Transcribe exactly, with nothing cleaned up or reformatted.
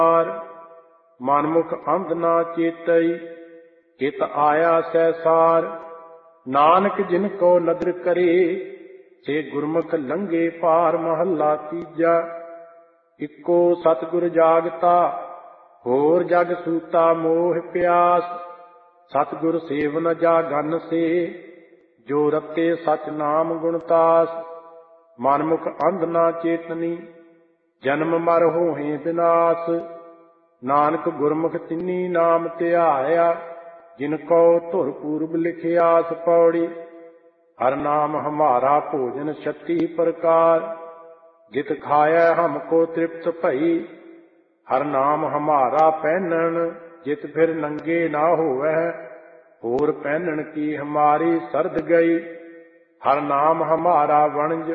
ਮਨਮੁਖ ਅੰਧ ਨਾ ਚੇਤਈ, ਕਿਤ ਆਇਆ ਸੈਸਾਰ। ਨਾਨਕ ਜਿਨ ਕੋ ਨਦਰ ਕਰੇ, ਸੇ ਗੁਰਮੁਖ ਲੰਘੇ ਪਾਰ। ਮਹੱਲਾ ਤੀਜਾ। ਇੱਕੋ ਸਤਿਗੁਰ ਜਾਗਤਾ, ਹੋਰ ਜਗ ਸੂਤਾ ਮੋਹ ਪਿਆਸ। ਸਤਿਗੁਰ ਸੇਵਨ ਜਾਗਨ ਸੇ, ਜੋ ਰਤੇ ਸਚ ਨਾਮ ਗੁਣਤਾਸ। ਮਨਮੁਖ ਅੰਧ ਨਾ ਚੇਤਨੀ, ਜਨਮ ਮਰ ਹੋਹੇ ਬਿਨਾਸ਼। ਨਾਨਕ ਗੁਰਮੁਖ ਤਿੰਨੀ ਨਾਮ ਧਿਆਇਆ, ਜਿਨ ਕੋ ਧੁਰ ਪੂਰਬ ਲਿਖਿਆਸ। ਪੌੜੀ। ਹਰ ਨਾਮ ਹਮਾਰਾ ਭੋਜਨ ਛੱਤੀ ਪ੍ਰਕਾਰ, ਜਿਤ ਖਾਇਆ ਹਮਕੋ ਤ੍ਰਿਪਤ ਭਈ। ਹਰ ਨਾਮ ਹਮਾਰਾ ਪਹਿਨਣ, ਜਿਤ ਫਿਰ ਨੰਗੇ ਨਾ ਹੋਵੈ। ਹੋਰ ਪਹਿਨਣ ਕੀ ਹਮਾਰੀ ਸਰਦ ਗਈ। ਹਰ ਨਾਮ ਹਮਾਰਾ ਵਣਜ,